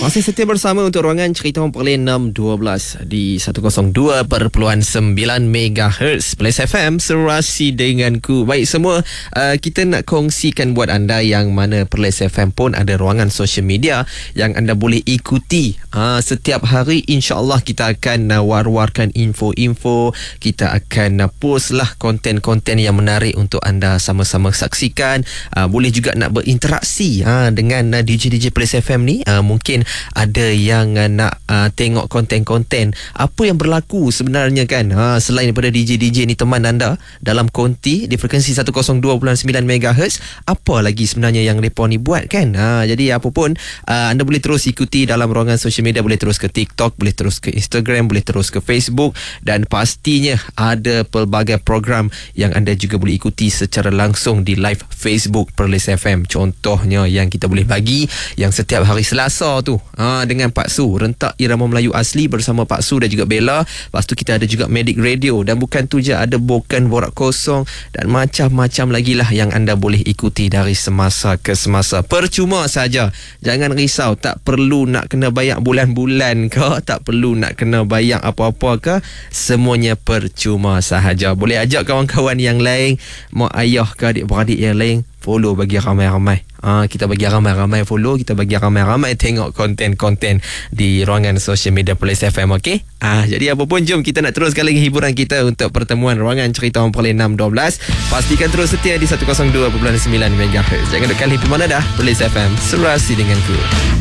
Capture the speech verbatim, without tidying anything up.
Masih setia bersama untuk ruangan cerita Perlis enam dua belas di seratus dua perpuluhan sembilan megahertz Plus F M, serasi denganku. Baik semua, uh, kita nak kongsikan buat anda yang mana Plus F M pun ada ruangan social media yang anda boleh ikuti. Uh, setiap hari insya-Allah kita akan uh, war-warkan info-info, kita akan uh, post lah konten-konten yang menarik untuk anda sama-sama saksikan. Uh, boleh juga nak berinteraksi uh, dengan uh, D J D J Plus F M ni. Uh, mungkin ada yang uh, nak uh, tengok konten-konten apa yang berlaku sebenarnya kan, ha, selain daripada D J D J ni teman anda dalam konti di frekuensi seratus dua perpuluhan sembilan megahertz, apa lagi sebenarnya yang mereka ni buat kan. Ha, jadi apa pun uh, anda boleh terus ikuti dalam ruangan social media, boleh terus ke TikTok, boleh terus ke Instagram, boleh terus ke Facebook, dan pastinya ada pelbagai program yang anda juga boleh ikuti secara langsung di live Facebook Perlis F M. Contohnya yang kita boleh bagi yang setiap hari Selasa tu, ha, dengan Pak Su, rentak irama Melayu asli bersama Pak Su dan juga Bella. Lepas tu kita ada juga Medic Radio, dan bukan tu je, ada Bukan Borak Kosong dan macam-macam lagi lah yang anda boleh ikuti dari semasa ke semasa. Percuma saja, jangan risau, tak perlu nak kena bayar bulan-bulan ke, tak perlu nak kena bayar apa-apa ke, semuanya percuma sahaja. Boleh ajak kawan-kawan yang lain, mak ayah ke adik-beradik yang lain, follow bagi ramai-ramai. Ha, kita bagi ramai-ramai follow, kita bagi ramai-ramai tengok konten-konten di ruangan social media Perlis F M, okey? Ah, jadi apa pun, jom kita nak teruskan lagi hiburan kita untuk pertemuan ruangan cerita orang Perlis enam dua belas. Pastikan terus setia di seratus dua perpuluhan sembilan megahertz. Jangan duk kali pergi mana dah. Perlis F M, serasi denganku.